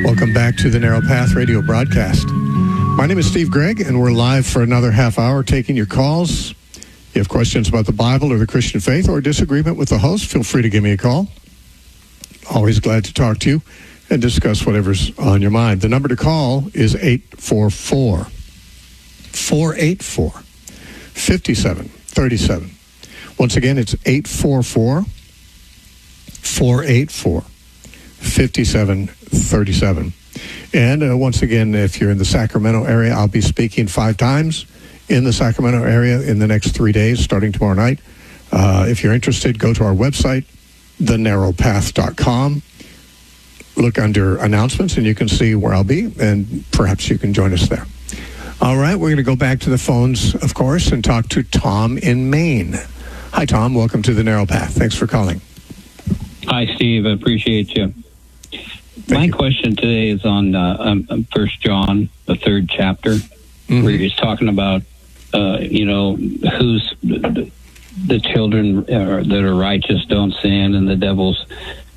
Welcome back to the Narrow Path Radio broadcast. My name is Steve Gregg, and we're live for another half hour taking your calls. If you have questions about the Bible or the Christian faith or disagreement with the host, feel free to give me a call. Always glad to talk to you and discuss whatever's on your mind. The number to call is 844-484-5737. Once again, it's 844-484-5737. And once again, if you're in the Sacramento area, I'll be speaking 5 times in the Sacramento area in the next 3 days, starting tomorrow night. If you're interested, go to our website, thenarrowpath.com. Look under announcements, and you can see where I'll be, and perhaps you can join us there. All right, we're going to go back to the phones, of course, and talk to Tom in Maine. Hi, Tom. Welcome to the Narrow Path. Thanks for calling. Hi, Steve. I appreciate you. My question today is on 1 John, the 3rd chapter, where he's talking about, who's the children that are righteous don't sin, and the devils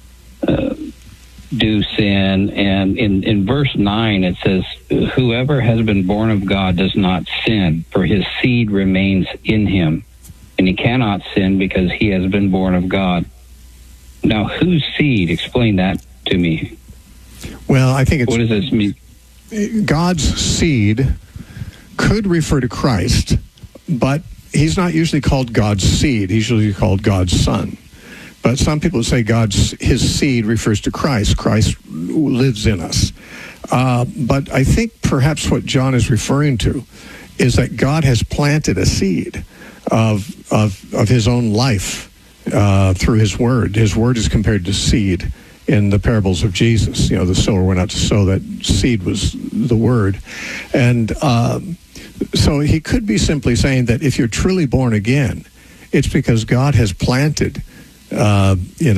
do sin. And in verse 9, it says, whoever has been born of God does not sin, for his seed remains in him, and he cannot sin because he has been born of God. Now, whose seed? Explain that to me. Well, I think it's... What does this mean? God's seed could refer to Christ, but he's not usually called God's seed. He's usually called God's son. But some people say his seed refers to Christ. Christ lives in us. But I think perhaps what John is referring to is that God has planted a seed of his own life through his word. His word is compared to seed in the parables of Jesus. The sower went out to sow. That seed was the word. And so he could be simply saying that if you're truly born again, it's because God has planted a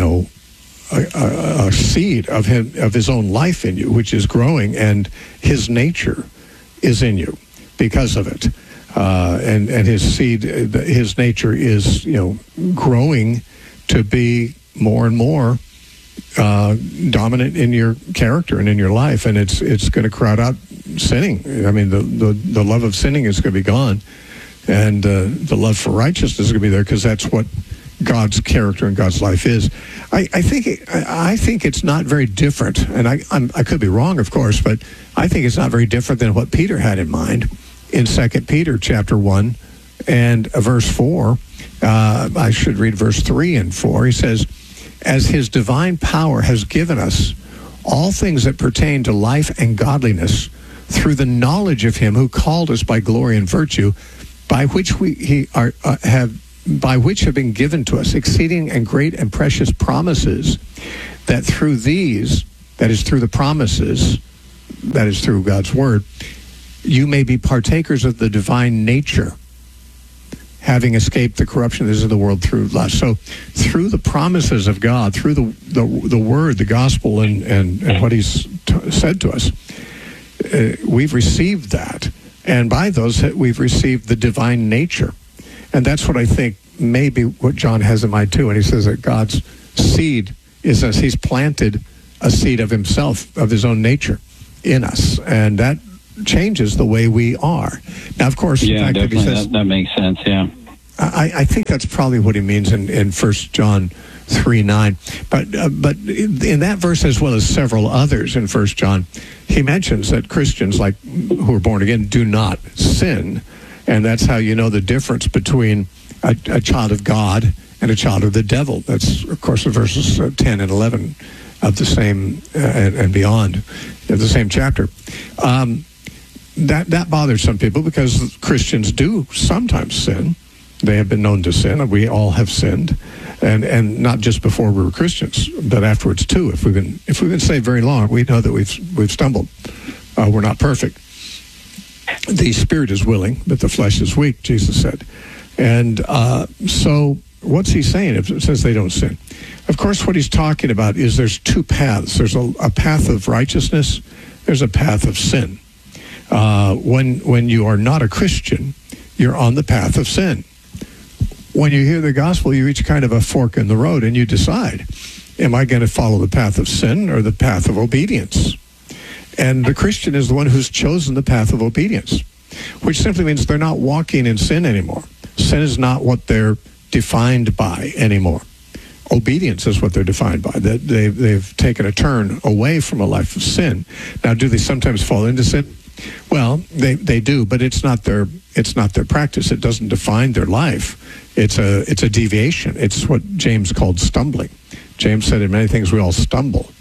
seed of his own life in you, which is growing, and his nature is in you because of it. And his seed, his nature is, growing to be more and more dominant in your character and in your life, and it's going to crowd out sinning. I mean, the love of sinning is going to be gone, and the love for righteousness is going to be there, because that's what God's character and God's life is. I think it's not very different, and I could be wrong, of course, but I think it's not very different than what Peter had in mind in 2 Peter chapter 1 and verse 4. I should read verse 3 and 4. He says, as his divine power has given us all things that pertain to life and godliness through the knowledge of him who called us by glory and virtue, by which have been given to us exceeding and great and precious promises, that through these, that is through the promises, that is through God's word, you may be partakers of the divine nature, having escaped the corruption that is in the world through lust. So through the promises of God, through the word, the gospel, and what he's said to us, we've received that. And by those, we've received the divine nature. And that's what I think maybe what John has in mind too. And he says that God's seed is us. He's planted a seed of himself, of his own nature in us. And that changes the way we are. Now, of course, yeah, definitely. That makes sense, yeah. I think that's probably what he means in 1 John 3:9. But in that verse, as well as several others in 1 John, he mentions that Christians, like who are born again, do not sin. And that's how you know the difference between a child of God and a child of the devil. That's, of course, the verses 10 and 11 of the same and beyond of the same chapter. That bothers some people, because Christians do sometimes sin. They have been known to sin. We all have sinned, and not just before we were Christians, but afterwards too. If we've been saved very long, we know that we've stumbled. We're not perfect. The spirit is willing, but the flesh is weak, Jesus said. And so what's he saying if it says they don't sin? Of course, what he's talking about is there's two paths. There's a path of righteousness. There's a path of sin. When you are not a Christian, you're on the path of sin. When you hear the gospel, you reach kind of a fork in the road, and you decide, am I going to follow the path of sin or the path of obedience? And the Christian is the one who's chosen the path of obedience, which simply means they're not walking in sin anymore. Sin is not what they're defined by anymore. Obedience is what they're defined by. That they've taken a turn away from a life of sin. Now, do they sometimes fall into sin? Well, they do, but it's not their practice. It doesn't define their life. It's a deviation. It's what James called stumbling. James said in many things we all stumble.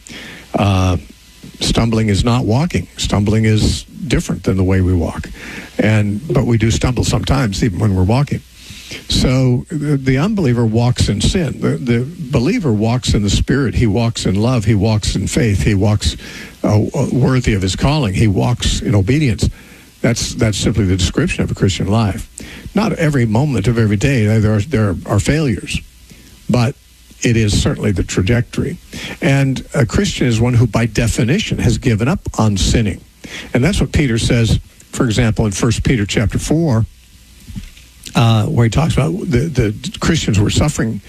Stumbling is not walking. Stumbling is different than the way we walk, but we do stumble sometimes, even when we're walking. So the unbeliever walks in sin. The believer walks in the Spirit. He walks in love. He walks in faith. He walks worthy of his calling. He walks in obedience. That's simply the description of a Christian life. Not every moment of every day there are failures, but it is certainly the trajectory. And a Christian is one who, by definition, has given up on sinning. And that's what Peter says, for example, in 1 Peter chapter 4, where he talks about the Christians who were suffering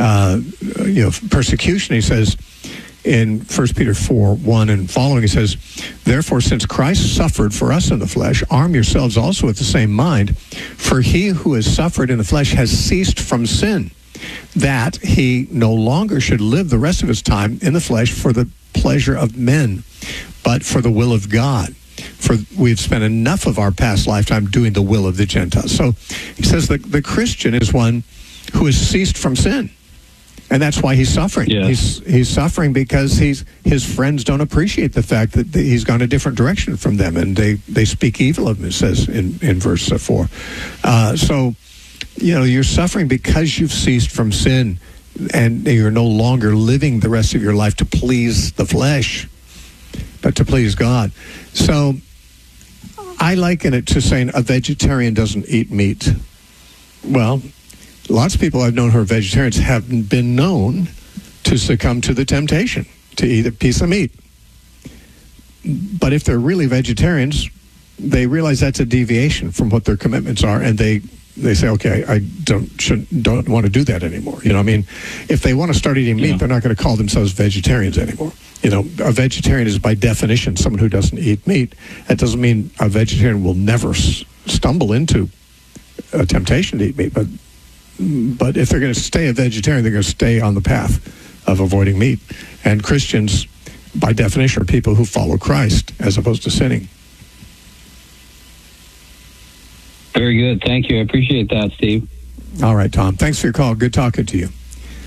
persecution. He says in 1 Peter 4:1 and following, he says, "Therefore, since Christ suffered for us in the flesh, arm yourselves also with the same mind. For he who has suffered in the flesh has ceased from sin, that he no longer should live the rest of his time in the flesh for the pleasure of men, but for the will of God. For we've spent enough of our past lifetime doing the will of the Gentiles." So he says that the Christian is one who has ceased from sin. And that's why he's suffering. Yes. He's suffering because his friends don't appreciate the fact that he's gone a different direction from them, and they speak evil of him, it says in verse 4. So, you're suffering because you've ceased from sin, and you're no longer living the rest of your life to please the flesh, but to please God. So I liken it to saying a vegetarian doesn't eat meat. Well, lots of people I've known who are vegetarians have been known to succumb to the temptation to eat a piece of meat. But if they're really vegetarians, they realize that's a deviation from what their commitments are, and they say, okay, I don't want to do that anymore. If they want to start eating meat, they're not going to call themselves vegetarians anymore. A vegetarian is by definition someone who doesn't eat meat. That doesn't mean a vegetarian will never stumble into a temptation to eat meat, but if they're going to stay a vegetarian, they're going to stay on the path of avoiding meat. And Christians, by definition, are people who follow Christ as opposed to sinning. Very good. Thank you. I appreciate that, Steve. All right, Tom. Thanks for your call. Good talking to you.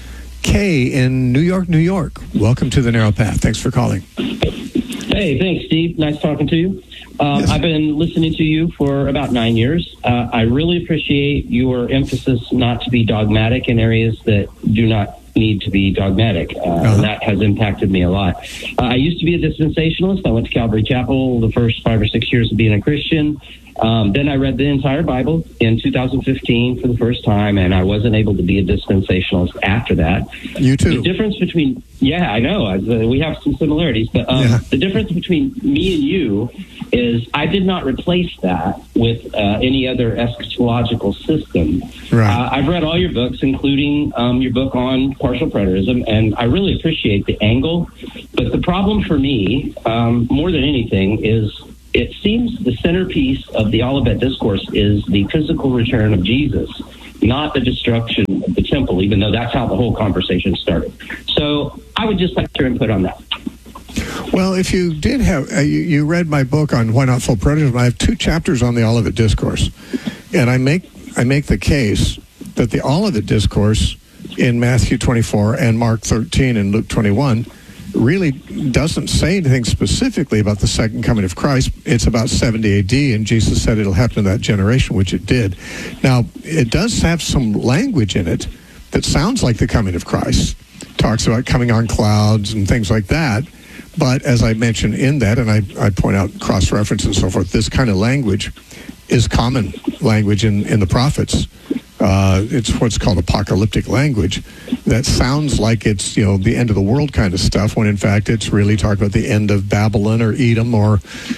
Kay in New York, New York. Welcome to The Narrow Path. Thanks for calling. Hey, thanks, Steve. Nice talking to you. Yes. I've been listening to you for about 9 years. I really appreciate your emphasis not to be dogmatic in areas that do not need to be dogmatic. And that has impacted me a lot. I used to be a dispensationalist. I went to Calvary Chapel the first 5 or 6 years of being a Christian. Then I read the entire Bible in 2015 for the first time, and I wasn't able to be a dispensationalist after that. You too. The difference between, I know, we have some similarities, but the difference between me and you is I did not replace that with any other eschatological system. Right. I've read all your books, including your book on partial preterism, and I really appreciate the angle. But the problem for me, more than anything, is it seems the centerpiece of the Olivet Discourse is the physical return of Jesus, not the destruction of the temple, even though that's how the whole conversation started. So I would just like your input on that. Well, if you did have, you read my book on why not full preterism, I have 2 chapters on the Olivet Discourse. And I make the case that the Olivet Discourse in Matthew 24 and Mark 13 and Luke 21 really doesn't say anything specifically about the second coming of Christ. It's about 70 AD, and Jesus said it'll happen in that generation, which it did. Now, it does have some language in it that sounds like the coming of Christ. Talks about coming on clouds and things like that. But as I mentioned in that, and I point out cross-reference and so forth, this kind of language is common language in the prophets. It's what's called apocalyptic language that sounds like it's, the end of the world kind of stuff, when in fact it's really talking about the end of Babylon or Edom or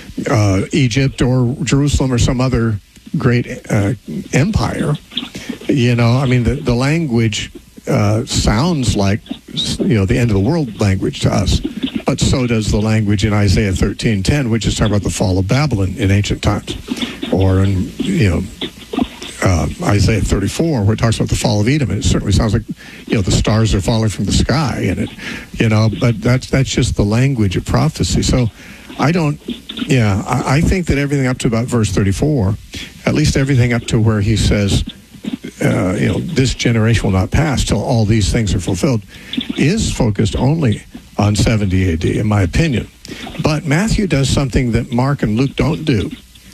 Egypt or Jerusalem or some other great empire. The language sounds like, the end of the world language to us. but so does the language in Isaiah 13:10, which is talking about the fall of Babylon in ancient times, or in Isaiah 34, where it talks about the fall of Edom. And it certainly sounds like the stars are falling from the sky, and it but that's just the language of prophecy. So I think that everything up to about verse 34, at least everything up to where he says, this generation will not pass till all these things are fulfilled, is focused only on 70 AD, in my opinion. But Matthew does something that Mark and Luke don't do.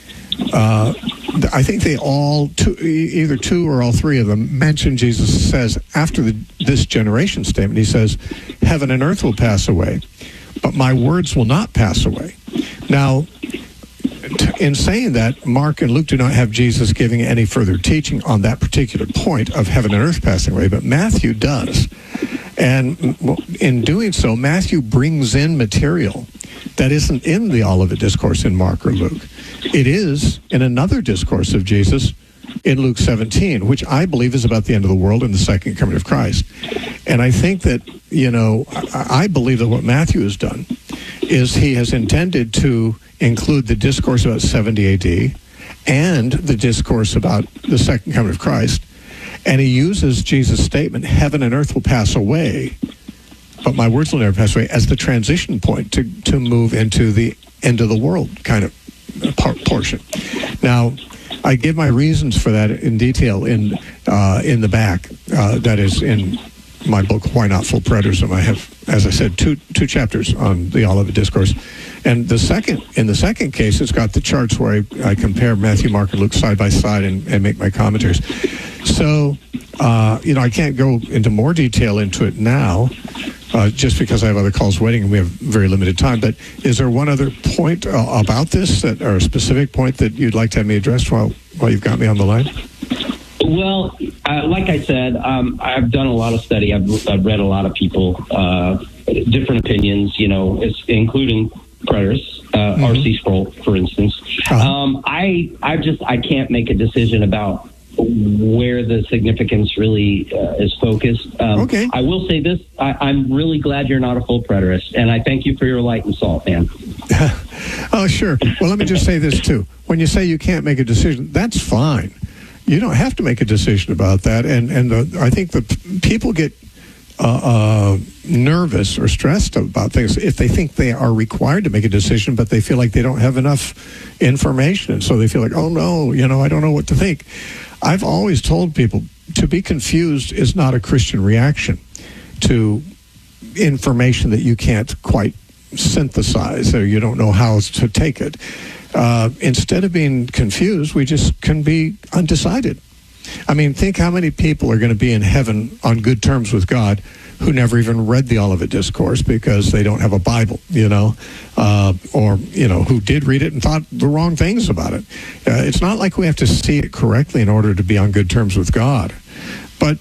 I think they all, either two or all three of them, mention Jesus says, after this generation statement, he says, heaven and earth will pass away, but my words will not pass away. Now, in saying that, Mark and Luke do not have Jesus giving any further teaching on that particular point of heaven and earth passing away, but Matthew does. And in doing so, Matthew brings in material that isn't in the Olivet Discourse in Mark or Luke. It is in another discourse of Jesus in Luke 17, which I believe is about the end of the world and the second coming of Christ. And I think that, I believe that what Matthew has done is he has intended to include the discourse about 70 AD and the discourse about the second coming of Christ. And he uses Jesus' statement, heaven and earth will pass away, but my words will never pass away, as the transition point to move into the end of the world kind of portion. Now, I give my reasons for that in detail in the back. That is in my book, Why Not Full Preterism. I have, as I said, two chapters on the Olivet Discourse. And in the second case, it's got the charts where I compare Matthew, Mark, and Luke side by side and make my commentaries. So, I can't go into more detail into it now, just because I have other calls waiting and we have very limited time. But is there one other point about this, or a specific point that you'd like to have me address while you've got me on the line? Well, like I said, I've done a lot of study. I've read a lot of people, different opinions, including preterists, R.C. Sproul, for instance. I can't make a decision about where the significance really is focused. Okay. I will say this. I'm really glad you're not a full preterist, and I thank you for your light and salt, man. Oh, sure. Well, let me just say this, too. When you say you can't make a decision, that's fine. You don't have to make a decision about that. And I think the people get nervous or stressed about things if they think they are required to make a decision, but they feel like they don't have enough information. And so they feel like, oh, no, I don't know what to think. I've always told people to be confused is not a Christian reaction to information that you can't quite synthesize or you don't know how to take it. Instead of being confused, we just can be undecided. I mean, think how many people are going to be in heaven on good terms with God who never even read the Olivet Discourse because they don't have a Bible, or who did read it and thought the wrong things about it. It's not like we have to see it correctly in order to be on good terms with God. But,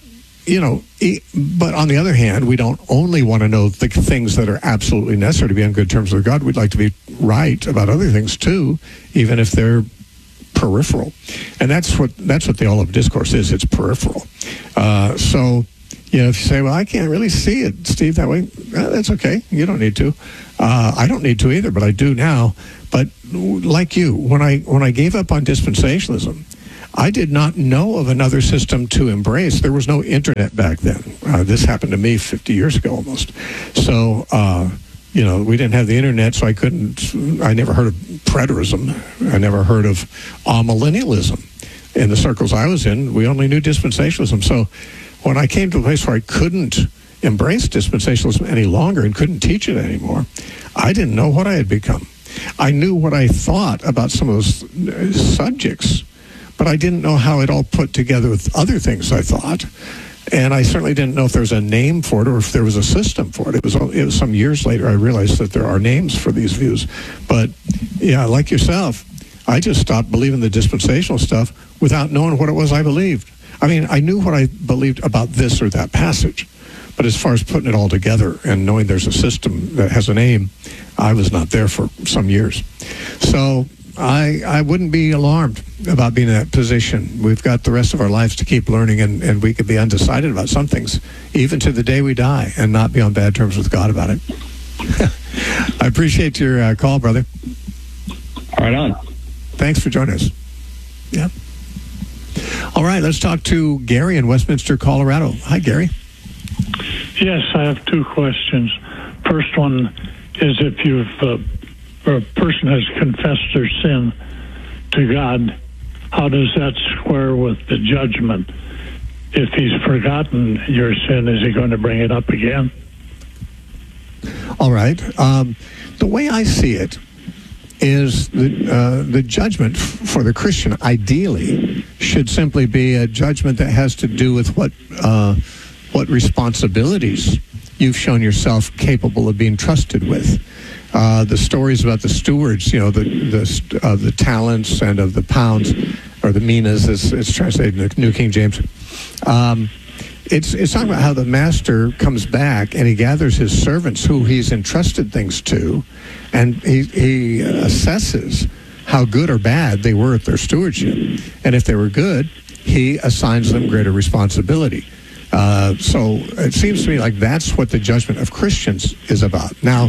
but on the other hand, we don't only want to know the things that are absolutely necessary to be on good terms with God. We'd like to be right about other things too, even if they're peripheral. And that's what the Olivet Discourse is. It's peripheral. So, if you say, well, I can't really see it, Steve, that way, that's okay. You don't need to. I don't need to either, but I do now. But like you, when I gave up on dispensationalism, I did not know of another system to embrace. There was no internet back then. This happened to me 50 years ago almost. So, we didn't have the internet, so I never heard of preterism. I never heard of amillennialism. In the circles I was in, we only knew dispensationalism. So when I came to a place where I couldn't embrace dispensationalism any longer and couldn't teach it anymore, I didn't know what I had become. I knew what I thought about some of those subjects, but I didn't know how it all put together with other things I thought. And I certainly didn't know if there was a name for it or if there was a system for it. It was some years later I realized that there are names for these views. But, yeah, like yourself, I just stopped believing the dispensational stuff without knowing what it was I believed. I mean, I knew what I believed about this or that passage. But as far as putting it all together and knowing there's a system that has a name, I was not there for some years. So I wouldn't be alarmed about being in that position. We've got the rest of our lives to keep learning, and we could be undecided about some things, even to the day we die, and not be on bad terms with God about it. I appreciate your call, brother. Right on. Thanks for joining us. Yeah. All right, let's talk to Gary in Westminster, Colorado. Hi, Gary. Yes, I have two questions. First one is if or a person has confessed their sin to God, how does that square with the judgment? If he's forgotten your sin, is he going to bring it up again? All right. The way I see it is the judgment for the Christian ideally should simply be a judgment that has to do with what responsibilities you've shown yourself capable of being trusted with. The stories about the stewards, the talents and of the pounds, or the minas, as it's translated in the New King James. It's talking about how the master comes back and he gathers his servants who he's entrusted things to, and he assesses how good or bad they were at their stewardship. And if they were good, he assigns them greater responsibility. So it seems to me like that's what the judgment of Christians is about. Now,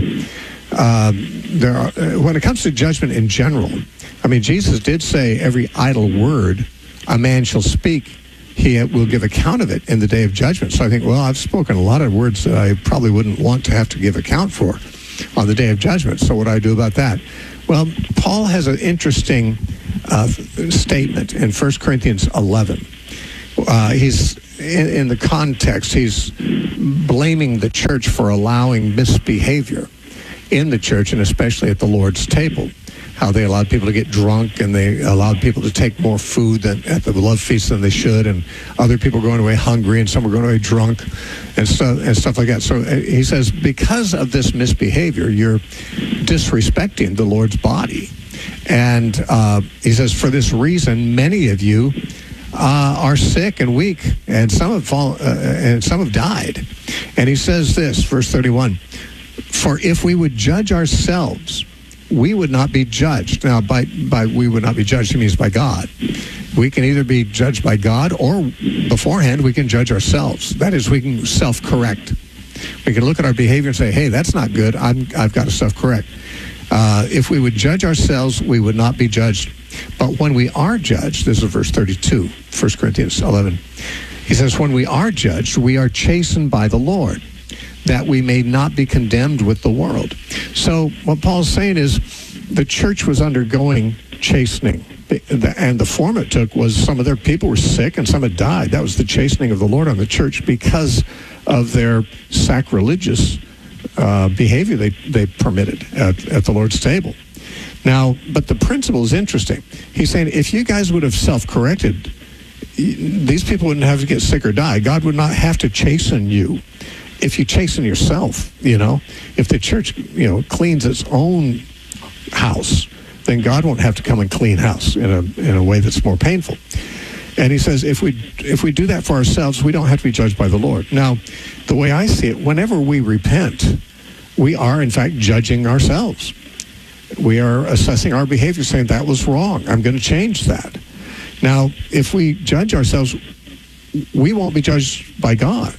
when it comes to judgment in general, I mean, Jesus did say every idle word a man shall speak, he will give account of it in the day of judgment. So I think, well, I've spoken a lot of words that I probably wouldn't want to have to give account for on the day of judgment. So what do I do about that? Well, Paul has an interesting statement in 1 Corinthians 11. He's in the context, he's blaming the church for allowing misbehavior in the church, and especially at the Lord's table. How they allowed people to get drunk, and they allowed people to take more food than at the love feast than they should, and other people going away hungry, and some were going away drunk, and stuff like that. So he says, because of this misbehavior, you're disrespecting the Lord's body. And he says, for this reason, many of you are sick and weak, and some have died. And he says this, verse 31, for if we would judge ourselves, we would not be judged. Now, by we would not be judged, he means by God. We can either be judged by God, or beforehand we can judge ourselves. That is, we can self-correct. We can look at our behavior and say, hey, that's not good. I've got to self-correct. If we would judge ourselves, we would not be judged. But when we are judged, this is verse 32, 1 Corinthians 11. He says, when we are judged, we are chastened by the Lord, that we may not be condemned with the world. So what Paul's saying is the church was undergoing chastening. And the form it took was some of their people were sick and some had died. That was the chastening of the Lord on the church because of their sacrilegious behavior they permitted at the Lord's table. Now, but the principle is interesting. He's saying if you guys would have self-corrected, these people wouldn't have to get sick or die. God would not have to chasten you. If you chasten yourself, if the church, cleans its own house, then God won't have to come and clean house in a way that's more painful. And he says, if we do that for ourselves, we don't have to be judged by the Lord. Now, the way I see it, whenever we repent, we are in fact judging ourselves. We are assessing our behavior, saying that was wrong. I'm going to change that. Now, if we judge ourselves, we won't be judged by God.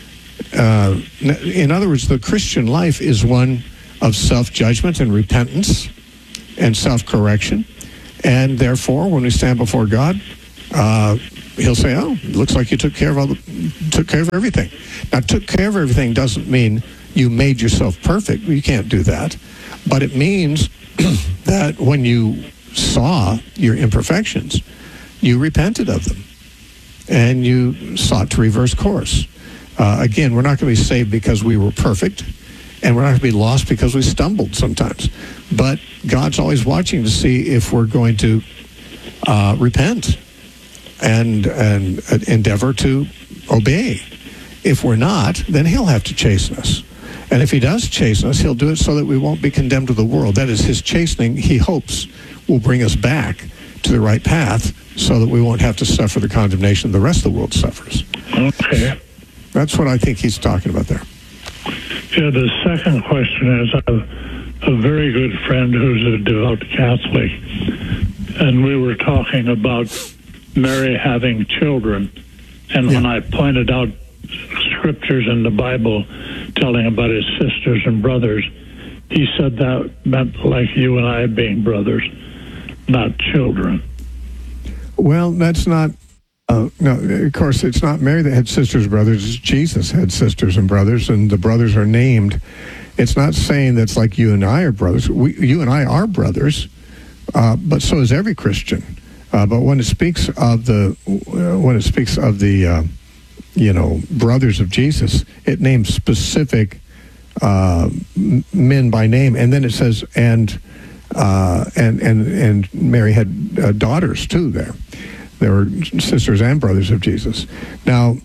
In other words, the Christian life is one of self-judgment and repentance and self-correction. And therefore, when we stand before God, he'll say, oh, it looks like you took care of everything. Now, took care of everything doesn't mean you made yourself perfect. You can't do that. But it means that when you saw your imperfections, you repented of them and you sought to reverse course. Again, we're not going to be saved because we were perfect, and we're not going to be lost because we stumbled sometimes. But God's always watching to see if we're going to repent and endeavor to obey. If we're not, then he'll have to chasten us. And if he does chasten us, he'll do it so that we won't be condemned to the world. That is, his chastening, he hopes, will bring us back to the right path so that we won't have to suffer the condemnation the rest of the world suffers. Okay. That's what I think he's talking about there. Yeah, the second question is, I have a very good friend who's a devout Catholic, and we were talking about Mary having children. And when I pointed out scriptures in the Bible telling about his sisters and brothers, he said that meant like you and I being brothers, not children. Well, that's not. No, of course, it's not Mary that had sisters and brothers. It's Jesus had sisters and brothers, and the brothers are named. It's not saying that's like you and I are brothers. You and I are brothers, but so is every Christian. But when it speaks of the brothers of Jesus, it names specific men by name, and then it says and Mary had daughters too. There were sisters and brothers of Jesus. Now,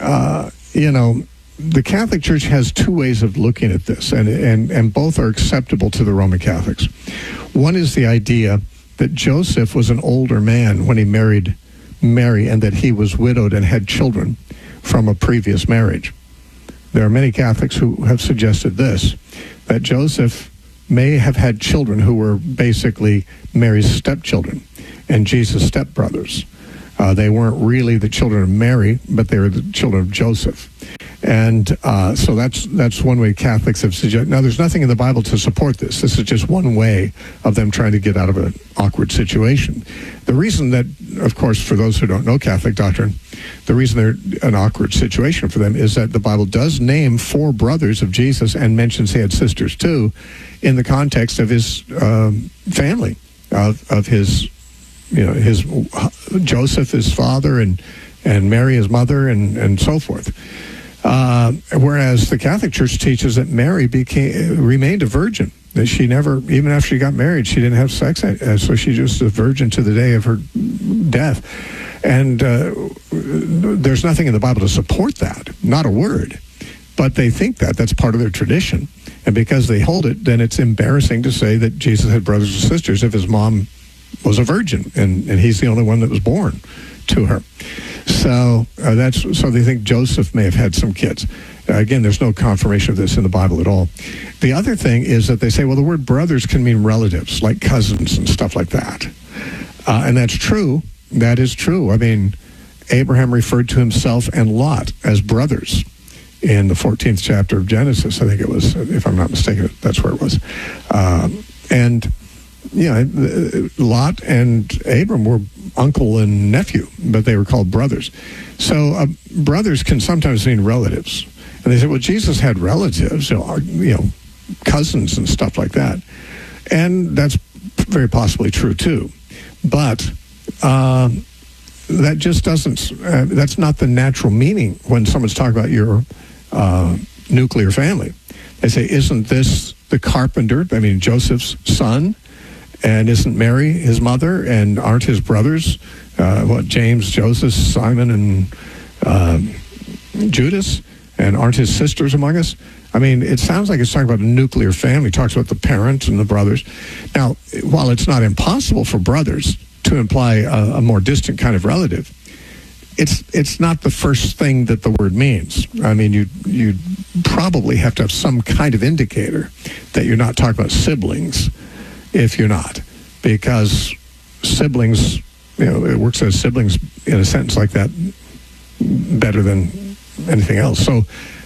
the Catholic Church has two ways of looking at this, and both are acceptable to the Roman Catholics. One is the idea that Joseph was an older man when he married Mary, and that he was widowed and had children from a previous marriage. There are many Catholics who have suggested this, that Joseph may have had children who were basically Mary's stepchildren and Jesus' stepbrothers. They weren't really the children of Mary, but they were the children of Joseph. And so that's one way Catholics have suggested. Now, there's nothing in the Bible to support this. This is just one way of them trying to get out of an awkward situation. The reason that, of course, for those who don't know Catholic doctrine, the reason they're an awkward situation for them is that the Bible does name 4 brothers of Jesus and mentions he had sisters too, in the context of his family, of his, his Joseph, his father, and Mary, his mother, and so forth. Whereas the Catholic Church teaches that Mary remained a virgin, that she never, even after she got married, she didn't have sex, so she's just a virgin to the day of her death. And there's nothing in the Bible to support that, not a word. But they think that's part of their tradition. And because they hold it, then it's embarrassing to say that Jesus had brothers and sisters if his mom was a virgin, and he's the only one that was born to her. So so they think Joseph may have had some kids. Again, there's no confirmation of this in the Bible at all. The other thing is that they say, well, the word brothers can mean relatives, like cousins and stuff like that. And that's true. That is true. I mean, Abraham referred to himself and Lot as brothers in the 14th chapter of Genesis. I think it was, if I'm not mistaken, that's where it was. Lot and Abram were uncle and nephew, but they were called brothers. So brothers can sometimes mean relatives. And they said, well, Jesus had relatives, cousins and stuff like that. And that's very possibly true too. But that just doesn't, that's not the natural meaning when someone's talking about your nuclear family. They say, isn't this the carpenter, Joseph's son? And isn't Mary his mother? And aren't his brothers, James, Joseph, Simon, and Judas? And aren't his sisters among us? It sounds like it's talking about a nuclear family. It talks about the parents and the brothers. Now, while it's not impossible for brothers to imply a more distant kind of relative, it's not the first thing that the word means. You probably have to have some kind of indicator that you're not talking about siblings if you're not, because siblings, it works as siblings in a sentence like that better than anything else. So,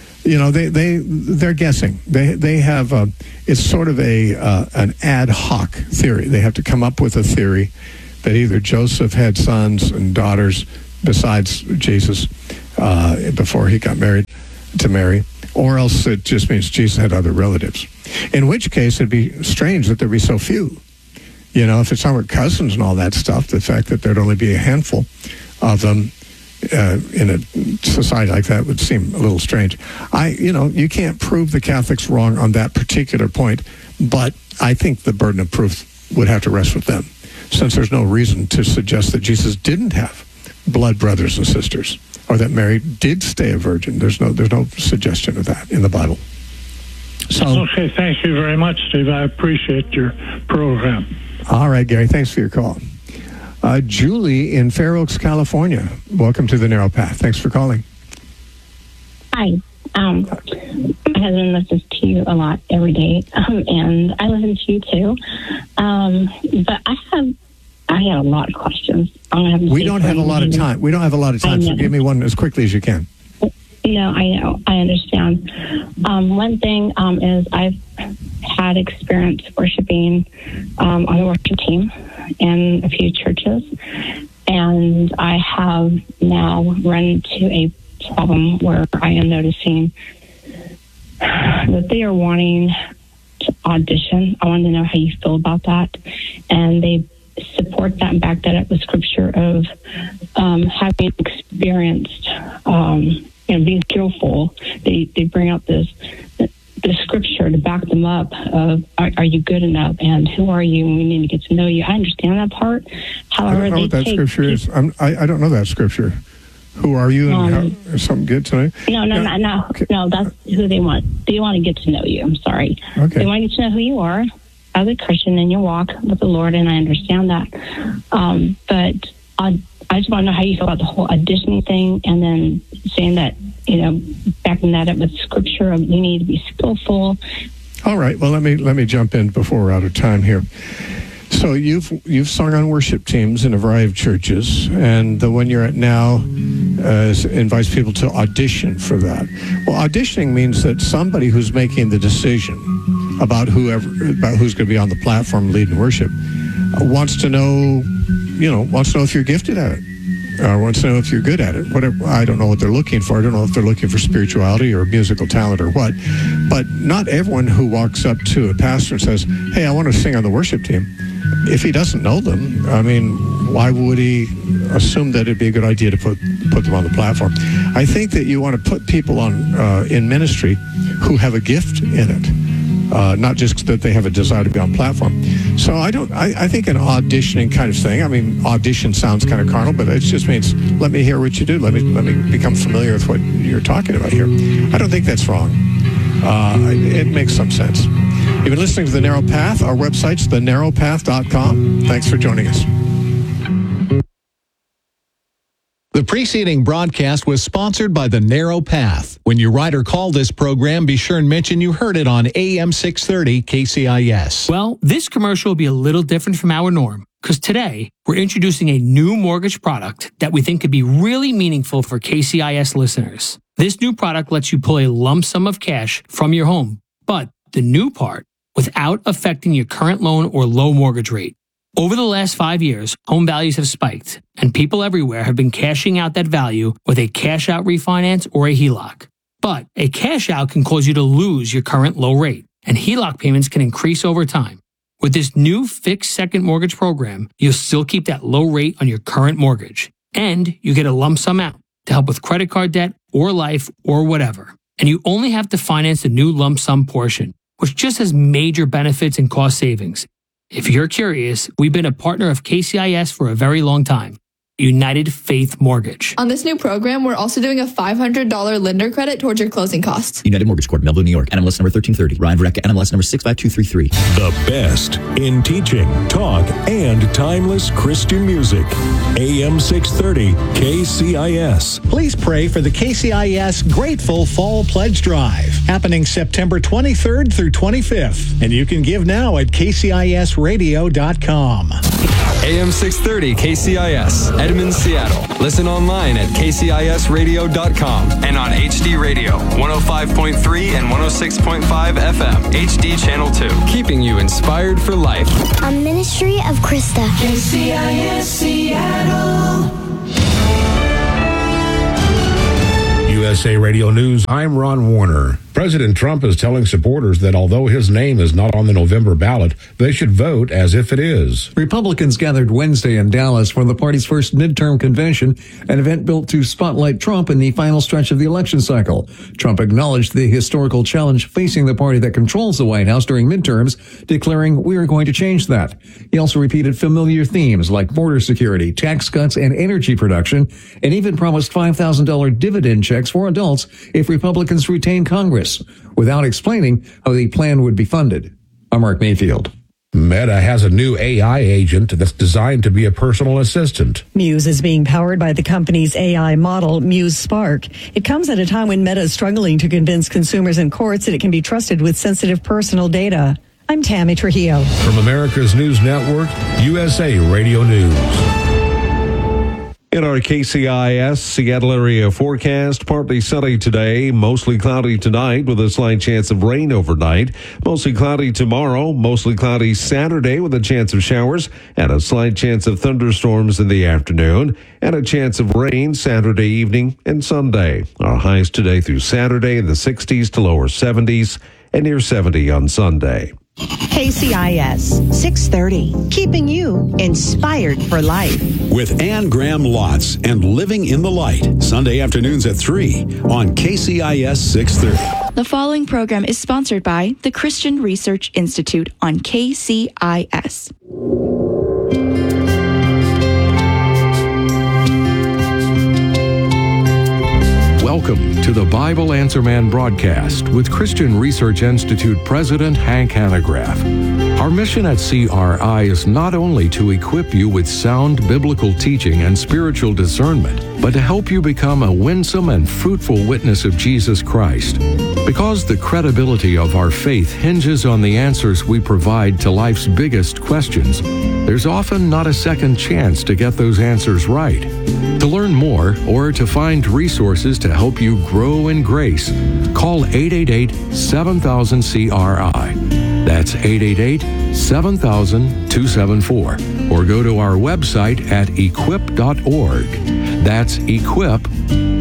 they're guessing. They have it's sort of an ad hoc theory. They have to come up with a theory that either Joseph had sons and daughters besides Jesus before he got married to Mary, or else it just means Jesus had other relatives. In which case, it'd be strange that there'd be so few. If it's talking about cousins and all that stuff, the fact that there'd only be a handful of them in a society like that would seem a little strange. You can't prove the Catholics wrong on that particular point, but I think the burden of proof would have to rest with them, since there's no reason to suggest that Jesus didn't have blood brothers and sisters, or that Mary did stay a virgin. There's no suggestion of that in the Bible. So, okay, thank you very much, Steve. I appreciate your program. All right, Gary, thanks for your call. Julie in Fair Oaks, California. Welcome to the Narrow Path. Thanks for calling. Hi. My husband listens to you a lot every day, and I listen to you too. But I had a lot of questions. We don't have a lot of time. So give me one as quickly as you can. No, I know. I understand. One thing is had experience worshiping on the worship team in a few churches, and I have now run into a problem where I am noticing that they are wanting to audition. I want to know how you feel about that, and they support that and back that up with scripture of having experienced, being skillful. They bring out the scripture to back them up of are you good enough and who are you, and we need to get to know you. I understand that part. However, I don't know what that scripture is. I don't know that scripture. Who are you and how, something good tonight? No, okay. No, that's who they want. They want to get to know you. I'm sorry. Okay. They want to get to know who you are as a Christian in your walk with the Lord, and I understand that. But I just want to know how you feel about the whole auditioning thing, and then saying that, backing that up with scripture of you need to be skillful. All right. Well, let me jump in before we're out of time here. So you've sung on worship teams in a variety of churches, and the one you're at now invites people to audition for that. Well, auditioning means that somebody who's making the decision about who's going to be on the platform leading worship wants to know if you're gifted at it, or wants to know if you're good at it. Whatever. I don't know what they're looking for. I don't know if they're looking for spirituality or musical talent or what. But not everyone who walks up to a pastor and says, "Hey, I want to sing on the worship team," if he doesn't know them, I mean, why would he assume that it'd be a good idea to put them on the platform? I think that you want to put people on in ministry who have a gift in it, not just that they have a desire to be on platform. So I think an auditioning kind of thing. I mean, audition sounds kind of carnal, but it just means let me hear what you do. Let me become familiar with what you're talking about here. I don't think that's wrong. It makes some sense. You've been listening to The Narrow Path. Our website's thenarrowpath.com. Thanks for joining us. The preceding broadcast was sponsored by The Narrow Path. When you write or call this program, be sure and mention you heard it on AM 630 KCIS. Well, this commercial will be a little different from our norm, because today we're introducing a new mortgage product that we think could be really meaningful for KCIS listeners. This new product lets you pull a lump sum of cash from your home, but the new part, without affecting your current loan or low mortgage rate. Over the last 5 years, home values have spiked, and people everywhere have been cashing out that value with a cash-out refinance or a HELOC. But a cash-out can cause you to lose your current low rate, and HELOC payments can increase over time. With this new fixed second mortgage program, you'll still keep that low rate on your current mortgage, and you get a lump sum out to help with credit card debt or life or whatever. And you only have to finance the new lump sum portion, which just has major benefits and cost savings. If you're curious, we've been a partner of KCIS for a very long time. United Faith Mortgage. On this new program, we're also doing a $500 lender credit towards your closing costs. United Mortgage Corp, Melville, New York. NMLS number 1330. Ryan Verrecka, NMLS number 65233. The best in teaching, talk, and timeless Christian music. AM 630 KCIS. Please pray for the KCIS Grateful Fall Pledge Drive, happening September 23rd through 25th. And you can give now at kcisradio.com. AM 630 KCIS, Edmonds, Seattle. Listen online at kcisradio.com and on HD Radio, 105.3 and 106.5 FM, HD Channel 2. Keeping you inspired for life. A ministry of Krista. KCIS Seattle. USA Radio News, I'm Ron Warner. President Trump is telling supporters that although his name is not on the November ballot, they should vote as if it is. Republicans gathered Wednesday in Dallas for the party's first midterm convention, an event built to spotlight Trump in the final stretch of the election cycle. Trump acknowledged the historical challenge facing the party that controls the White House during midterms, declaring, "We are going to change that." He also repeated familiar themes like border security, tax cuts, and energy production, and even promised $5,000 dividend checks for adults if Republicans retain Congress, without explaining how the plan would be funded. I'm Mark Mayfield. Meta has a new AI agent that's designed to be a personal assistant. Muse is being powered by the company's AI model, Muse Spark. It comes at a time when Meta is struggling to convince consumers and courts that it can be trusted with sensitive personal data. I'm Tammy Trujillo. From America's News Network, USA Radio News. In our KCIS Seattle area forecast, partly sunny today, mostly cloudy tonight with a slight chance of rain overnight. Mostly cloudy tomorrow, mostly cloudy Saturday with a chance of showers and a slight chance of thunderstorms in the afternoon and a chance of rain Saturday evening and Sunday. Our highs today through Saturday in the 60s to lower 70s and near 70 on Sunday. KCIS 630, keeping you inspired for life. With Ann Graham Lotz and Living in the Light, Sunday afternoons at 3 on KCIS 630. The following program is sponsored by the Christian Research Institute on KCIS. Welcome to the Bible Answer Man broadcast with Christian Research Institute President Hank Hanegraaff. Our mission at CRI is not only to equip you with sound biblical teaching and spiritual discernment, but to help you become a winsome and fruitful witness of Jesus Christ. Because the credibility of our faith hinges on the answers we provide to life's biggest questions, there's often not a second chance to get those answers right. To learn more or to find resources to help you grow in grace, call 888-7000-CRI. That's 888-7000-274. Or go to our website at equip.org. That's equip.org.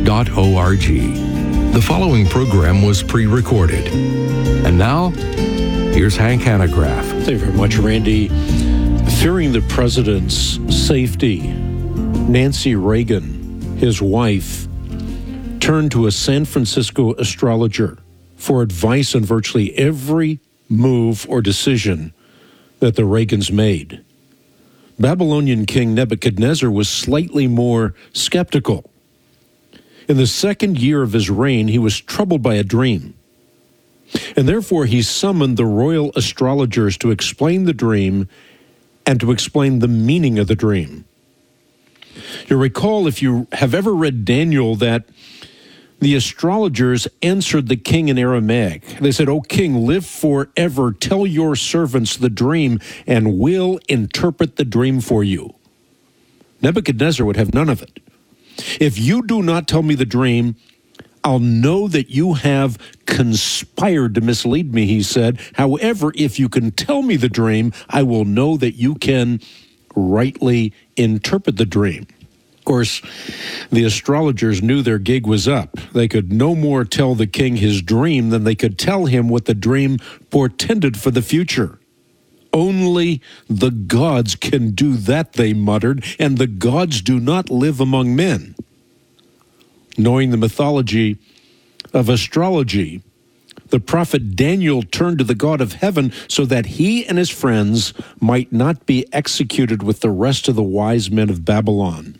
The following program was pre-recorded. And now, here's Hank Hanegraaff. Thank you very much, Randy. Fearing the president's safety, Nancy Reagan, his wife, turned to a San Francisco astrologer for advice on virtually every move or decision that the Reagans made. Babylonian King Nebuchadnezzar was slightly more skeptical. In the second year of his reign, he was troubled by a dream. And therefore, he summoned the royal astrologers to explain the dream and to explain the meaning of the dream. You'll recall, if you have ever read Daniel, that the astrologers answered the king in Aramaic. They said, "O king, live forever. Tell your servants the dream, and we'll interpret the dream for you." Nebuchadnezzar would have none of it. "If you do not tell me the dream, I'll know that you have conspired to mislead me," he said. "However, if you can tell me the dream, I will know that you can rightly interpret the dream." Of course, the astrologers knew their gig was up. They could no more tell the king his dream than they could tell him what the dream portended for the future. "Only the gods can do that," they muttered, "and the gods do not live among men." Knowing the mythology of astrology, the prophet Daniel turned to the God of heaven so that he and his friends might not be executed with the rest of the wise men of Babylon.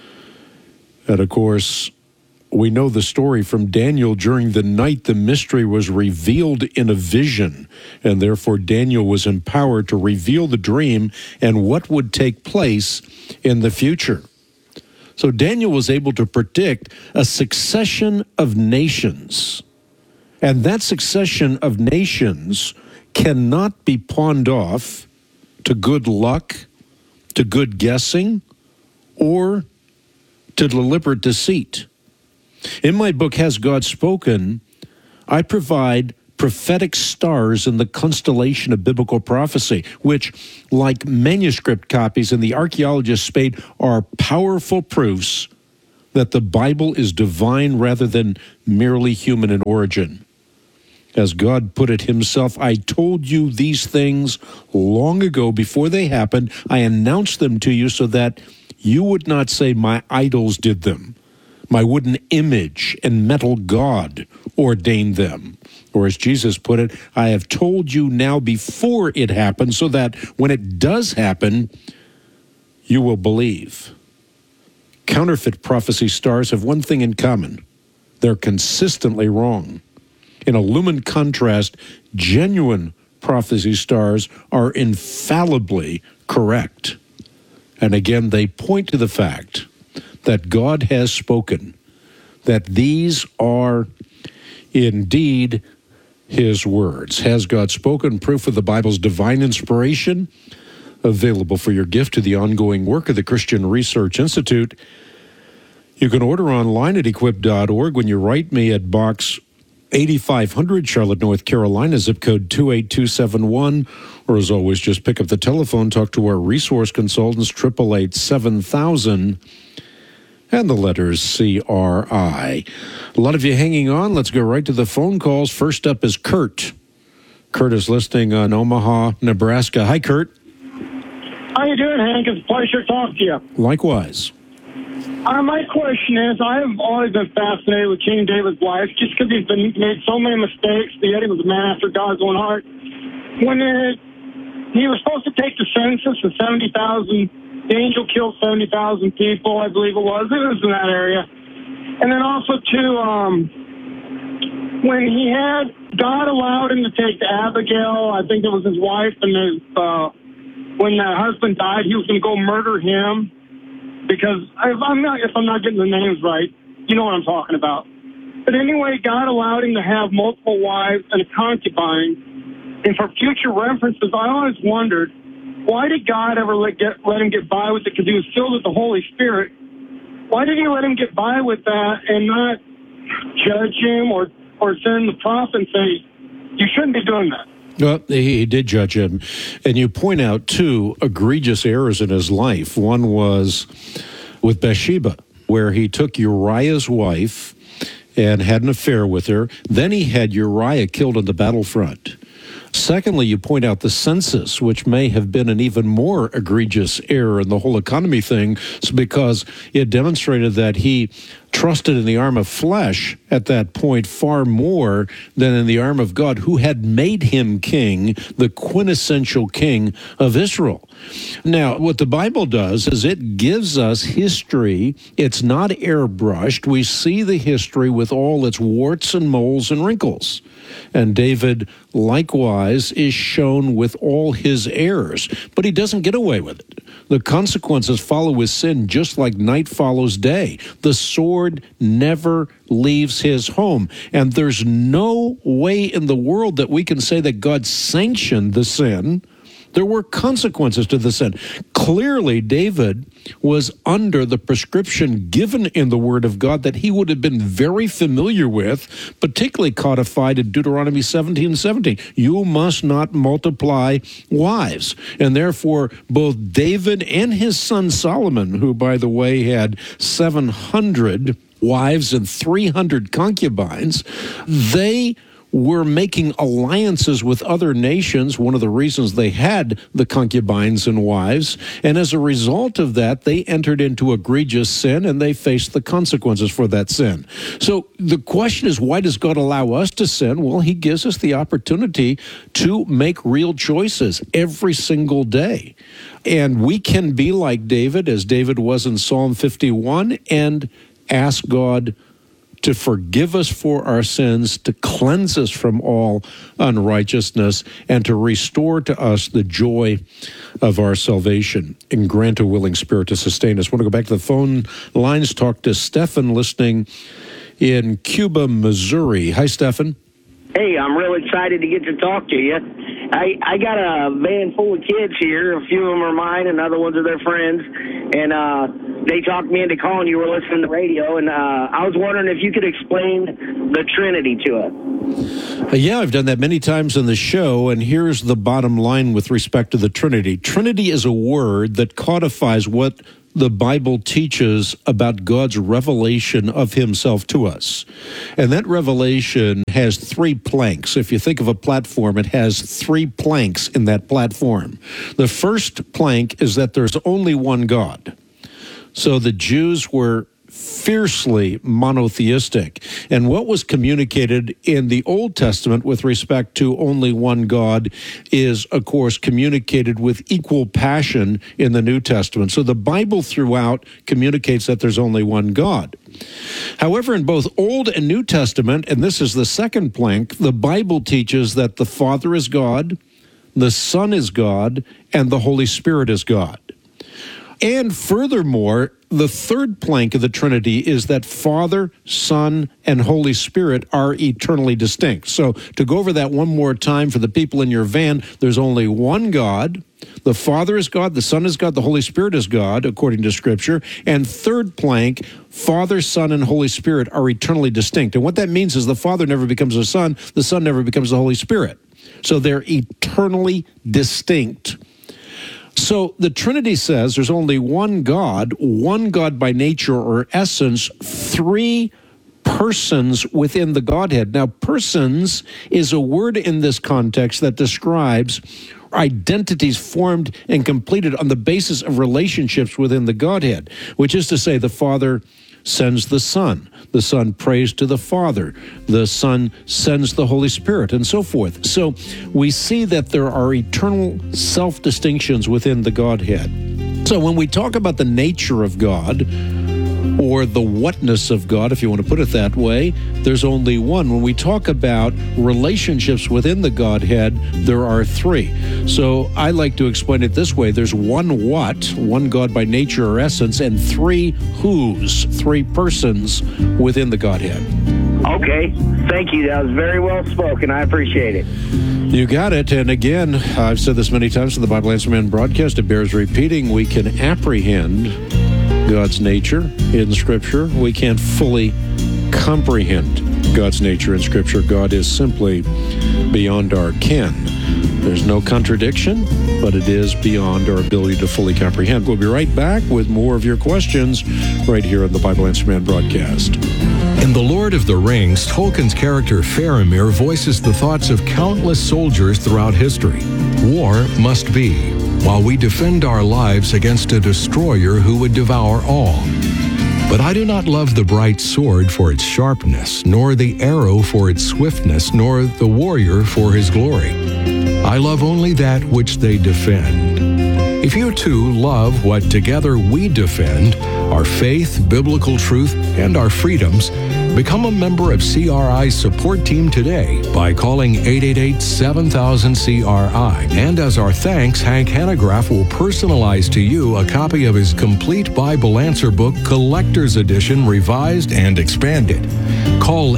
And of course, we know the story from Daniel. During the night, the mystery was revealed in a vision, and therefore Daniel was empowered to reveal the dream and what would take place in the future. So Daniel was able to predict a succession of nations. And that succession of nations cannot be pawned off to good luck, to good guessing, or to deliberate deceit. In my book, Has God Spoken?, I provide prophetic stars in the constellation of biblical prophecy, which, like manuscript copies in the archaeologist's spade, are powerful proofs that the Bible is divine rather than merely human in origin. As God put it himself, "I told you these things long ago before they happened. I announced them to you so that you would not say, 'My idols did them. My wooden image and metal god ordained them.' Or as Jesus put it, 'I have told you now before it happened so that when it does happen, you will believe.'" Counterfeit prophecy stars have one thing in common. They're consistently wrong. In a lumen contrast, genuine prophecy stars are infallibly correct. And again, they point to the fact that God has spoken, that these are indeed his words. Has God Spoken? Proof of the Bible's divine inspiration, available for your gift to the ongoing work of the Christian Research Institute. You can order online at equip.org when you write me at Box 8500, Charlotte, North Carolina, zip code 28271. Or as always, just pick up the telephone, talk to our resource consultants, 888-7000, and the letters CRI. A lot of you hanging on. Let's go right to the phone calls. First up is Kurt. Kurt is listening on Omaha, Nebraska. Hi, Kurt. How you doing, Hank? It's a pleasure to talk to you. Likewise. My question is, I've always been fascinated with King David's life, just because he's made so many mistakes, yet he was a man after God's own heart. When he was supposed to take the census of 70,000, the angel killed 70,000 people, I believe it was. It was in that area. And then also, too, when he had, God allowed him to take Abigail, I think it was his wife, and when the husband died, he was going to go murder him. Because if I'm not getting the names right, you know what I'm talking about. But anyway, God allowed him to have multiple wives and a concubine. And for future references, I always wondered, why did God ever let him get by with it? Because he was filled with the Holy Spirit. Why did he let him get by with that and not judge him or send the prophet and say, you shouldn't be doing that? Well, he did judge him. And you point out two egregious errors in his life. One was with Bathsheba, where he took Uriah's wife and had an affair with her. Then he had Uriah killed on the battlefront. Secondly, you point out the census, which may have been an even more egregious error in the whole economy thing, because it demonstrated that he trusted in the arm of flesh at that point far more than in the arm of God, who had made him king, the quintessential king of Israel. Now, what the Bible does is it gives us history. It's not airbrushed. We see the history with all its warts and moles and wrinkles. And David, likewise, is shown with all his errors, but he doesn't get away with it. The consequences follow his sin just like night follows day. The sword never leaves his home. And there's no way in the world that we can say that God sanctioned the sin. There were consequences to the sin. Clearly, David was under the prescription given in the Word of God that he would have been very familiar with, particularly codified in Deuteronomy 17:17. You must not multiply wives. And therefore, both David and his son Solomon, who, by the way, had 700 wives and 300 concubines, they were making alliances with other nations, one of the reasons they had the concubines and wives, and as a result of that, they entered into egregious sin, and they faced the consequences for that sin. So the question is, why does God allow us to sin? Well, he gives us the opportunity to make real choices every single day. And we can be like David, as David was in Psalm 51, and ask God to forgive us for our sins, to cleanse us from all unrighteousness, and to restore to us the joy of our salvation, and grant a willing spirit to sustain us. I want to go back to the phone lines, talk to Stephen listening in Cuba, Missouri. Hi, Stephen. Hey, I'm real excited to get to talk to you. I got a van full of kids here. A few of them are mine, and other ones are their friends. And they talked me into calling. You were listening to the radio, and I was wondering if you could explain the Trinity to us. Yeah, I've done that many times on the show, and here's the bottom line with respect to the Trinity. Trinity is a word that codifies what the Bible teaches about God's revelation of himself to us. And that revelation has 3 planks. If you think of a platform, it has 3 planks in that platform. The first plank is that there's only one God. So the Jews were fiercely monotheistic. And what was communicated in the Old Testament with respect to only one God is, of course, communicated with equal passion in the New Testament. So the Bible throughout communicates that there's only one God. However, in both Old and New Testament, and this is the second plank, the Bible teaches that the Father is God, the Son is God, and the Holy Spirit is God. And furthermore, the third plank of the Trinity is that Father, Son, and Holy Spirit are eternally distinct. So to go over that one more time for the people in your van, there's only one God. The Father is God, the Son is God, the Holy Spirit is God, according to Scripture. And third plank, Father, Son, and Holy Spirit are eternally distinct. And what that means is the Father never becomes the Son never becomes the Holy Spirit. So they're eternally distinct. So the Trinity says there's only one God by nature or essence, three persons within the Godhead. Now, persons is a word in this context that describes identities formed and completed on the basis of relationships within the Godhead, which is to say the Father sends the Son prays to the Father, the Son sends the Holy Spirit, and so forth. So we see that there are eternal self-distinctions within the Godhead. So when we talk about the nature of God, or the whatness of God, if you want to put it that way, there's only one. When we talk about relationships within the Godhead, there are three. So I like to explain it this way. There's one what, one God by nature or essence, and three whos, three persons within the Godhead. Okay. Thank you. That was very well spoken. I appreciate it. You got it. And again, I've said this many times in the Bible Answer Man broadcast, it bears repeating. We can apprehend God's nature in Scripture. We can't fully comprehend God's nature in Scripture. God is simply beyond our ken. There's no contradiction, but it is beyond our ability to fully comprehend. We'll be right back with more of your questions right here on the Bible Answer Man broadcast. In The Lord of the Rings, Tolkien's character Faramir voices the thoughts of countless soldiers throughout history. War must be, while we defend our lives against a destroyer who would devour all. But I do not love the bright sword for its sharpness, nor the arrow for its swiftness, nor the warrior for his glory. I love only that which they defend. If you too love what together we defend, our faith, biblical truth, and our freedoms, become a member of CRI's support team today by calling 888-7000-CRI. And as our thanks, Hank Hanegraaff will personalize to you a copy of his complete Bible Answer Book, Collector's Edition, revised and expanded. Call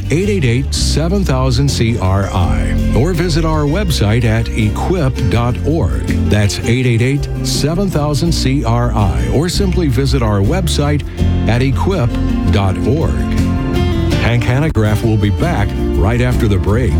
888-7000-CRI or visit our website at equip.org. That's 888-7000-CRI, or simply visit our website at equip.org. Hank Hanegraaff will be back right after the break.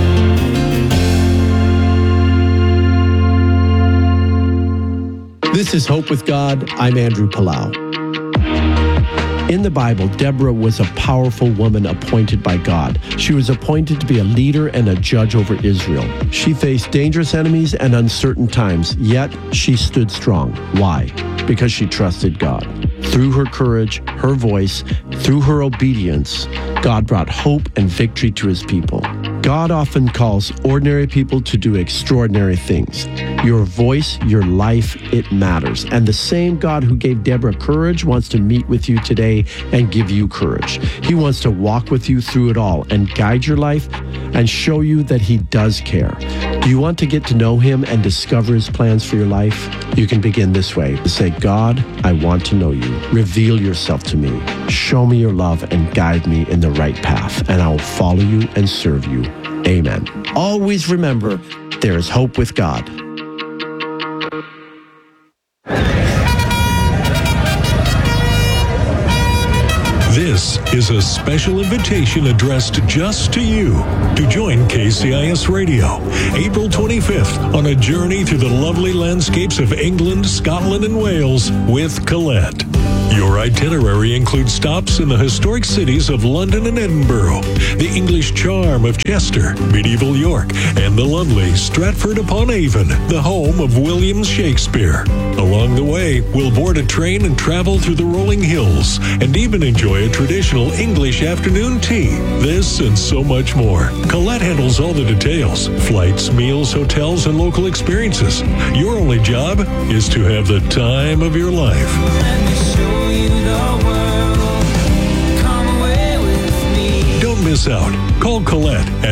This is Hope with God. I'm Andrew Palau. In the Bible, Deborah was a powerful woman appointed by God. She was appointed to be a leader and a judge over Israel. She faced dangerous enemies and uncertain times, yet she stood strong. Why? Because she trusted God. Through her courage, her voice, through her obedience, God brought hope and victory to his people. God often calls ordinary people to do extraordinary things. Your voice, your life, it matters. And the same God who gave Deborah courage wants to meet with you today and give you courage. He wants to walk with you through it all and guide your life and show you that he does care. Do you want to get to know him and discover his plans for your life? You can begin this way. Say, God, I want to know you. Reveal yourself to me. Show me your love and guide me in the right path, and I will follow you and serve you. Amen. Always remember, there is hope with God. This is a special invitation addressed just to you to join KCIS Radio April 25th on a journey through the lovely landscapes of England, Scotland, and Wales with Colette. Your itinerary includes stops in the historic cities of London and Edinburgh, the English charm of Chester, medieval York, and the lovely Stratford-upon-Avon, the home of William Shakespeare. Along the way, we'll board a train and travel through the rolling hills, and even enjoy a traditional English afternoon tea. This and so much more. Colette handles all the details: flights, meals, hotels, and local experiences. Your only job is to have the time of your life. Don't miss us out. Call Colette at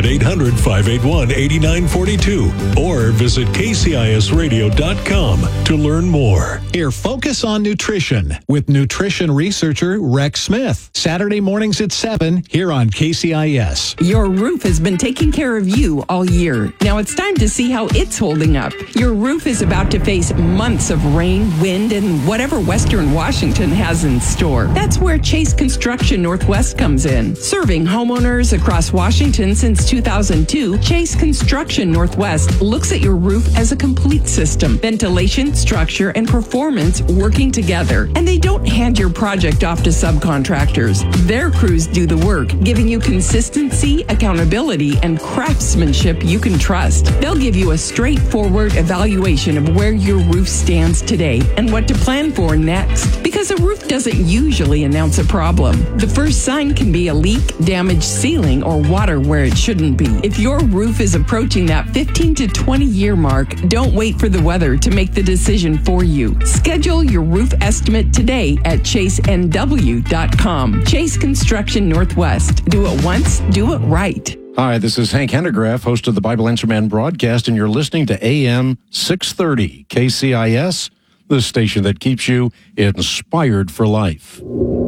800-581-8942 or visit kcisradio.com to learn more. Hear Focus on Nutrition with nutrition researcher Rex Smith. Saturday mornings at 7 here on KCIS. Your roof has been taking care of you all year. Now it's time to see how it's holding up. Your roof is about to face months of rain, wind, and whatever Western Washington has in store. That's where Chase Construction Northwest comes in. Serving homeowners across Washington since 2002, Chase Construction Northwest looks at your roof as a complete system. Ventilation, structure, and performance working together. And they don't hand your project off to subcontractors. Their crews do the work, giving you consistency, accountability, and craftsmanship you can trust. They'll give you a straightforward evaluation of where your roof stands today and what to plan for next. Because a roof doesn't usually announce a problem. The first sign can be a leak, damaged ceiling, or water where it shouldn't be. If your roof is approaching that 15 to 20 year mark, don't wait for the weather to make the decision for you. Schedule your roof estimate today at chasenw.com. Chase Construction Northwest. Do it once, do it right. Hi, this is Hank Hanegraaff, host of the Bible Answer Man broadcast, and you're listening to AM 630 KCIS, the station that keeps you inspired for life.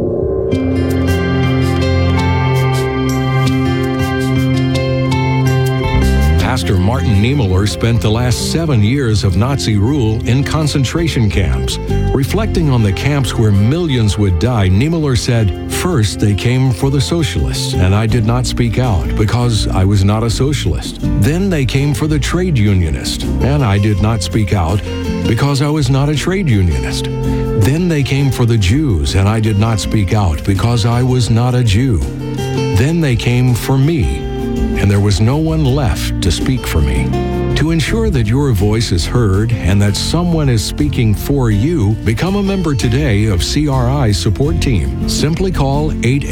Pastor Martin Niemöller spent the last 7 years of Nazi rule in concentration camps. Reflecting on the camps where millions would die, Niemöller said, "First, they came for the socialists, and I did not speak out because I was not a socialist. Then they came for the trade unionist, and I did not speak out because I was not a trade unionist. Then they came for the Jews, and I did not speak out because I was not a Jew. Then they came for me, and there was no one left to speak for me." To ensure that your voice is heard and that someone is speaking for you, become a member today of CRI Support Team. Simply call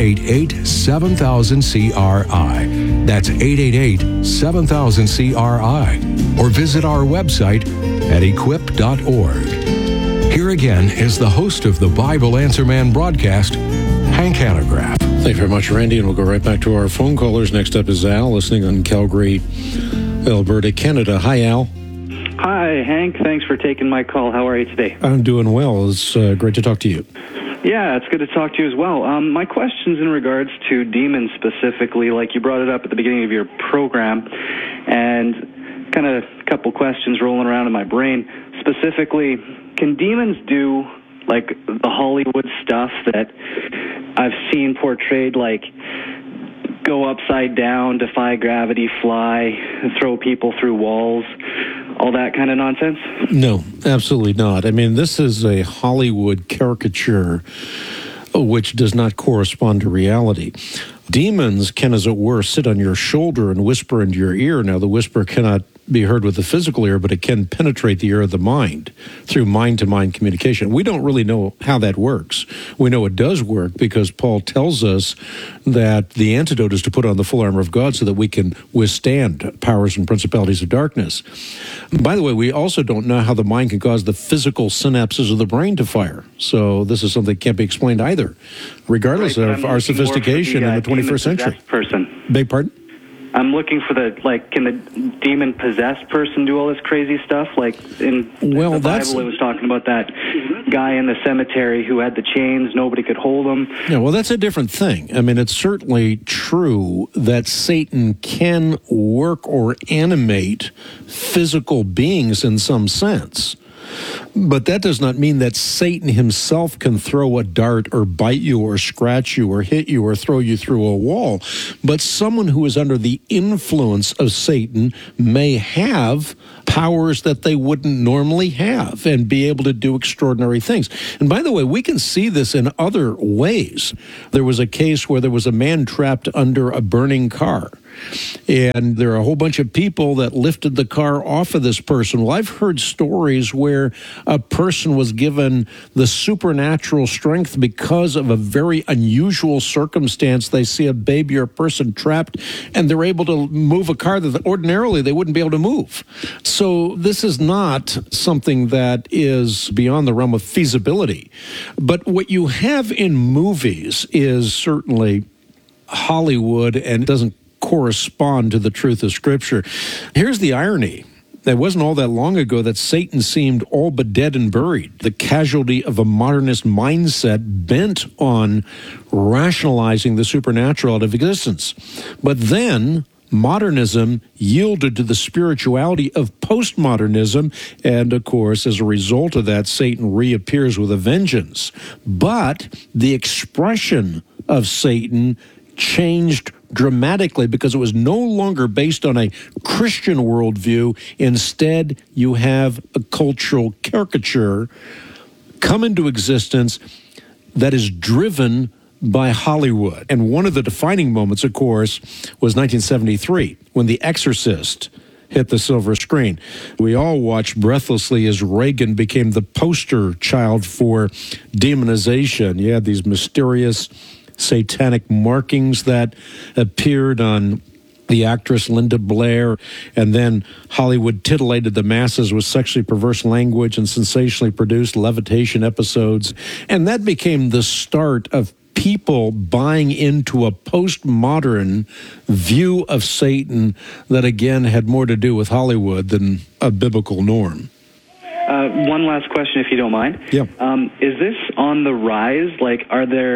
888-7000-CRI. That's 888-7000-CRI. Or visit our website at equip.org. Here again is the host of the Bible Answer Man broadcast, Hank Hanegraaff. Thank you very much, Randy, and we'll go right back to our phone callers. Next up is Al, listening on Calgary, Alberta, Canada. Hi, Al. Hi, Hank. Thanks for taking my call. How are you today? I'm doing well. It's great to talk to you. Yeah, it's good to talk to you as well. My question's in regards to demons specifically, like you brought it up at the beginning of your program, and kind of a couple questions rolling around in my brain. Specifically, can demons do like the Hollywood stuff that I've seen portrayed, like go upside down, defy gravity, fly, throw people through walls, all that kind of nonsense? No, absolutely not. I mean, this is a Hollywood caricature which does not correspond to reality. Demons can, as it were, sit on your shoulder and whisper into your ear. Now, the whisper cannot be heard with the physical ear, but it can penetrate the ear of the mind through mind-to-mind communication. We don't really know how that works. We know it does work because Paul tells us that the antidote is to put on the full armor of God so that we can withstand powers and principalities of darkness. By the way, we also don't know how the mind can cause the physical synapses of the brain to fire. So this is something that can't be explained either, regardless of our sophistication in the 21st century. Beg pardon? I'm looking for can the demon-possessed person do all this crazy stuff? Like in the Bible, it was talking about that guy in the cemetery who had the chains, nobody could hold him. Yeah, well, that's a different thing. I mean, it's certainly true that Satan can work or animate physical beings in some sense. But that does not mean that Satan himself can throw a dart or bite you or scratch you or hit you or throw you through a wall. But someone who is under the influence of Satan may have powers that they wouldn't normally have and be able to do extraordinary things. And by the way, we can see this in other ways. There was a case where there was a man trapped under a burning car. And there are a whole bunch of people that lifted the car off of this person. Well, I've heard stories where a person was given the supernatural strength because of a very unusual circumstance. They see a baby or a person trapped, and they're able to move a car that ordinarily they wouldn't be able to move. So this is not something that is beyond the realm of feasibility. But what you have in movies is certainly Hollywood and doesn't correspond to the truth of Scripture. Here's the irony. It wasn't all that long ago that Satan seemed all but dead and buried, the casualty of a modernist mindset bent on rationalizing the supernatural out of existence. But then modernism yielded to the spirituality of postmodernism, and of course, as a result of that, Satan reappears with a vengeance. But the expression of Satan changed dramatically because it was no longer based on a Christian worldview. Instead, you have a cultural caricature come into existence that is driven by Hollywood. And one of the defining moments, of course, was 1973, when The Exorcist hit the silver screen. We all watched breathlessly as Reagan became the poster child for demonization. You had these mysterious satanic markings that appeared on the actress Linda Blair, and then Hollywood titillated the masses with sexually perverse language and sensationally produced levitation episodes. And that became the start of people buying into a postmodern view of Satan that, again, had more to do with Hollywood than a biblical norm. One last question, if you don't mind. Yeah. Is this on the rise? Like,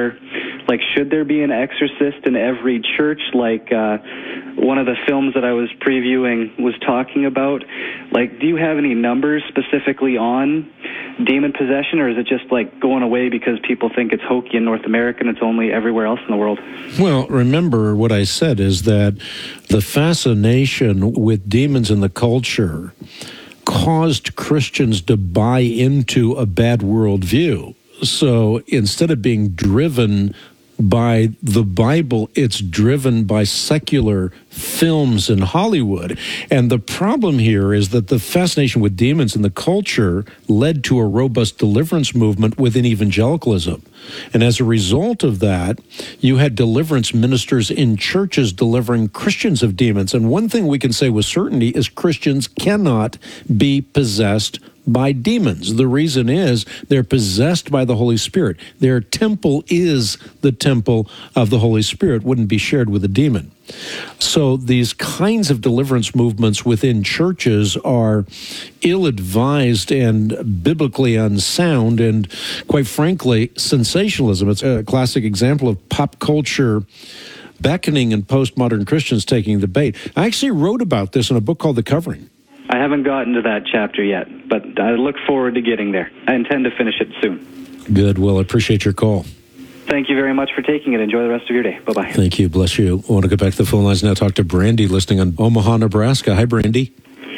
should there be an exorcist in every church? Like, one of the films that I was previewing was talking about. Like, do you have any numbers specifically on demon possession, or is it just like going away because people think it's hokey in North America and it's only everywhere else in the world? Well, remember what I said is that the fascination with demons in the culture caused Christians to buy into a bad worldview. So instead of being driven by the Bible, it's driven by secular films in Hollywood. And the problem here is that the fascination with demons in the culture led to a robust deliverance movement within evangelicalism. And as a result of that, you had deliverance ministers in churches delivering Christians of demons. And one thing we can say with certainty is Christians cannot be possessed by demons. The reason is they're possessed by the Holy Spirit. Their temple is the temple of the Holy Spirit, wouldn't be shared with a demon. So these kinds of deliverance movements within churches are ill-advised and biblically unsound and, quite frankly, sensationalism. It's a classic example of pop culture beckoning and postmodern Christians taking the bait. I actually wrote about this in a book called The Covering. I haven't gotten to that chapter yet, but I look forward to getting there. I intend to finish it soon. Good. Well, I appreciate your call. Thank you very much for taking it. Enjoy the rest of your day. Bye-bye. Thank you. Bless you. I want to go back to the phone lines now, talk to Brandy, listening on Omaha, Nebraska. Hi, Brandy.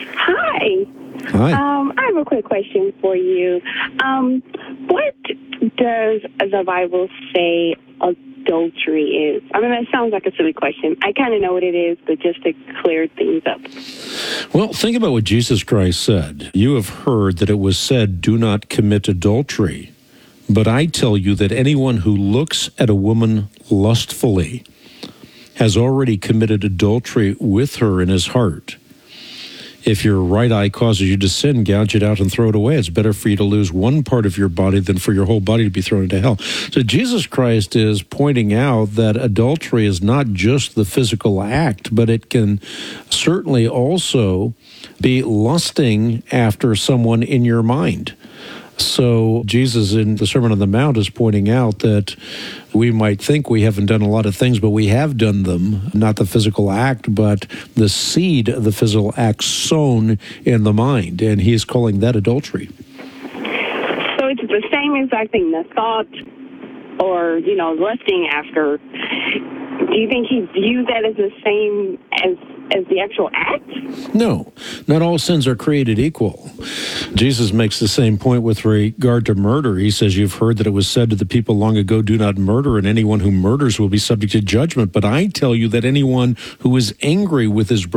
Hi. Hi. I have a quick question for you. What does the Bible say adultery is? I mean, that sounds like a silly question. I kind of know what it is, but just to clear things up. Well, think about what Jesus Christ said. You have heard that it was said, do not commit adultery. But I tell you that anyone who looks at a woman lustfully has already committed adultery with her in his heart. If your right eye causes you to sin, gouge it out and throw it away. It's better for you to lose one part of your body than for your whole body to be thrown into hell. So Jesus Christ is pointing out that adultery is not just the physical act, but it can certainly also be lusting after someone in your mind. So Jesus in the Sermon on the Mount is pointing out that we might think we haven't done a lot of things, but we have done them, not the physical act, but the seed of the physical act sown in the mind. And he's calling that adultery. So it's the same exact thing, the thought or, lusting after. Do you think he views that as the same as the actual act? No, not all sins are created equal. Jesus makes the same point with regard to murder. He says, you've heard that it was said to the people long ago, do not murder, and anyone who murders will be subject to judgment. But I tell you that anyone who is angry with his brother